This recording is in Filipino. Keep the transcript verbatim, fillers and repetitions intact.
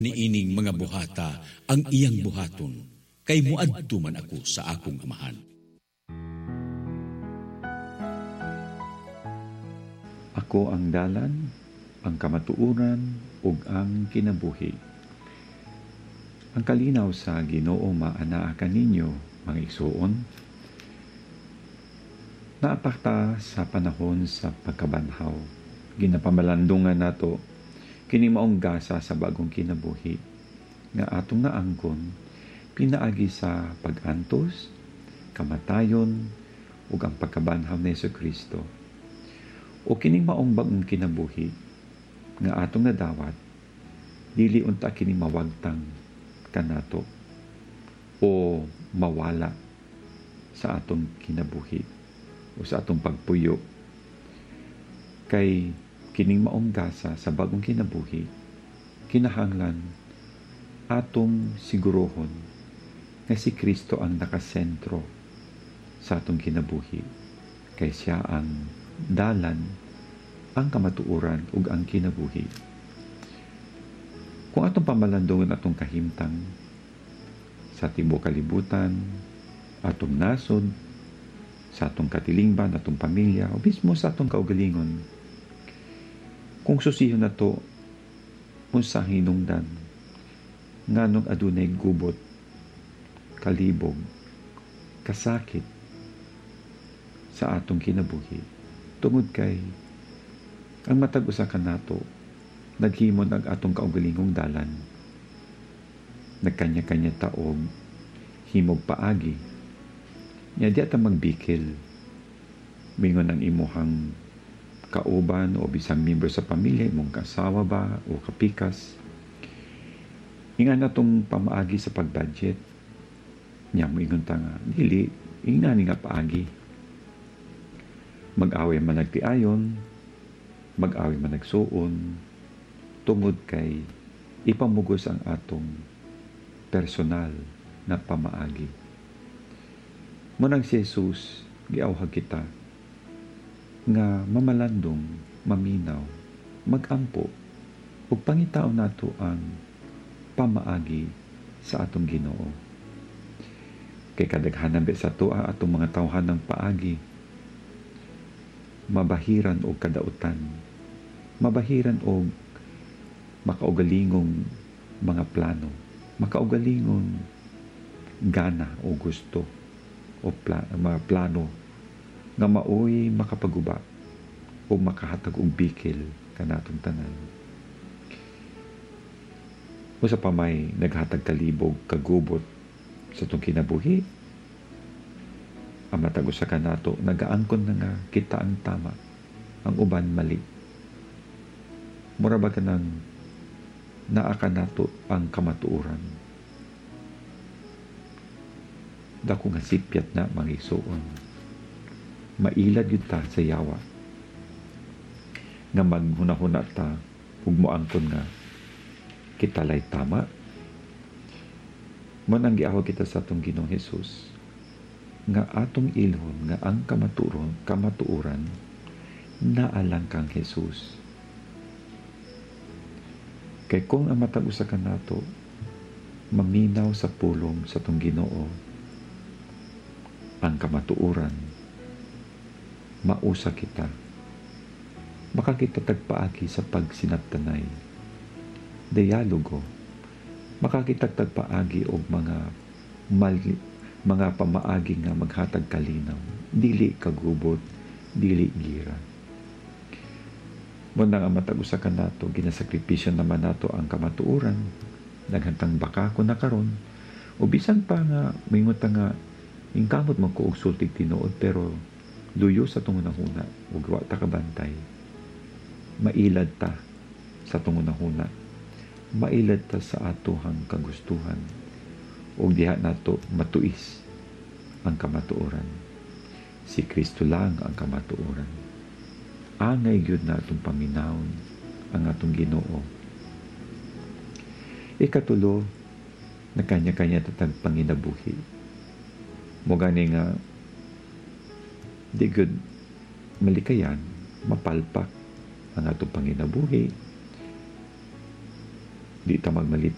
niining mga buhata ang iyang buhaton, kay muadto man ako sa akong amahan. Ako ang dalan, ang kamatuuran, ug ang kinabuhi. Ang kalinaw sa Ginoo maanaa kaninyo, mga igsoon. Naapakta sa panahon sa pagkabanhaw. Ginapamalandungan nato kini maong gasa sa bagong kinabuhi nga atong naangkon pinaagi sa pag-antos, kamatayon ug ang pagkabanhaw ni Jesu-Kristo. O kining maong bagong kinabuhi nga atong nadawat dili unta kini mawagtang kanato o mawala sa atong kinabuhi o sa atong pagpuyo. Kay kining maong gasa sa bagong kinabuhi, kinahanglan atong sigurohon nga si Kristo ang nakasentro sa atong kinabuhi. Kay siya ang dalan, ang kamatuoran ug ang kinabuhi. Kung atong pamalandungan atong kahimtang sa tibuok kalibutan, atong nasod, sa atong katilingban, atong pamilya, o mismo sa atong kaugalingon, kung susihon na to, unsa hinungdan, nganong adunay gubot, kalibog, kasakit sa atong kinabuhi, tungod kay ang matag usa ka nato naghimon ang atong kaugalingong dalan, nagkanya-kanya taog, himog paagi, nya di ata magbikil, mingon ang imuhang kauban o bisang member sa pamilya, imong kasawa ba o kapikas. Ingan natong pamaagi sa pag-budget. Nya mo ingon ta nga, dili, ingani nga paagi. Mag-away man nagtiayon, mag-away man nagsuon, tungod kay ipamugos ang atong personal na pamaagi. Munang si Jesus, giawhag kita, nga mamalandong, maminaw, magampo, ug pangitaon nato ang pamaagi sa atong Ginoo. Kay kadaghanan sa tua atong mga tawhan ng paagi, mabahiran og kadautan, mabahiran og makaugalingong mga plano, makaugalingong gana o gusto o pla- mga plano nga maoy makapaguba o makahatag og bikil kanatong tanan. Usa pa may naghatag kalibog kagubot sa itong kinabuhi, ang matag usa kanato nagaangkon na nga kita ang tama, ang uban mali. Mura ba ka nang naa ka nato ang kamatuoran? Dako nga sipyat na mga igsoon, mailad yun ta sa yawa nga maghunahuna ta ug moangkon nga kita lay tama. Man ang giawag kita sa atong Ginoong Hesus nga atong ilhon nga ang kamatuoran kamatuoran naalang kang Hesus. Kay kung ang matag usa ka nato maminaw sa pulong sa atong Ginoo ang kamatuoran, mausa kita, baka kita tagpaagi sa pagsinabtanay, dialogo, baka kita tagpaagi og mga mali, mga pamaagi nga maghatag kalinaw, dili kagubot, dili gira. Muna nga matag usa ka nato, ginasakripisyo naman nato ang kamatuoran, naghantang baka ko na karon, o bisan pa nga mingot nga ingkamot man ko og sultig tinuod, pero duyo sa tungunahuna ug wa ta kabantay, mailad ta sa tungunahuna, mailad ta sa atohang kagustuhan ug diha nato matuis ang kamatuoran. Si Kristo lang ang kamatuoran. Angay gyud natong paminawon ang atong Ginoo. Ikatulo, na kanya-kanya tatag panginabuhi. Mo gani nga di good malikayan, mapalpak ang atong panginabuhi, di ta magmalit